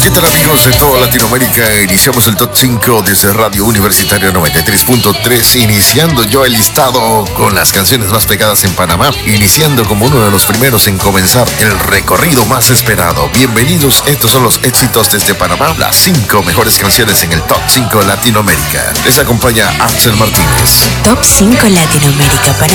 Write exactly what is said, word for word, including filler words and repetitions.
¿Qué tal, amigos de toda Latinoamérica? Iniciamos el top cinco desde Radio Universitaria noventa y tres punto tres, iniciando yo el listado con las canciones más pegadas en Panamá, iniciando como uno de los primeros en comenzar el recorrido más esperado. Bienvenidos, estos son los éxitos desde Panamá, las cinco mejores canciones en el top cinco Latinoamérica. Les acompaña Axel Martínez. Top cinco Latinoamérica para